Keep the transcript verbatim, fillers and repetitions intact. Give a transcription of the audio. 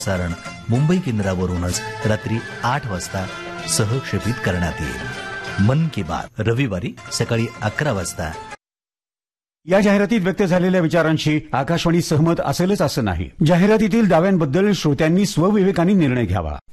प्रसारण मुंबई केंद्रावरूनच रात्री आठ वाजता सहक्षेपित करण्यात येईल. मन की बात रविवारी सकाळी अकरा वाजता. या जाहिरातीत व्यक्त झालेल्या विचारांशी आकाशवाणी सहमत असेलच असं नाही. जाहिरातीतील दाव्यांबद्दल श्रोत्यांनी स्वविवेकाने निर्णय घ्यावा.